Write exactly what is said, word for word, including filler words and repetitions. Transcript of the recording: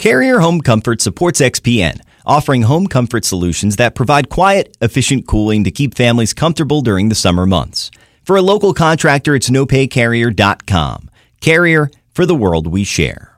Carrier Home Comfort supports X P N, offering home comfort solutions that provide quiet, efficient cooling to keep families comfortable during the summer months. For a local contractor, it's no pay carrier dot com. Carrier, for the world we share.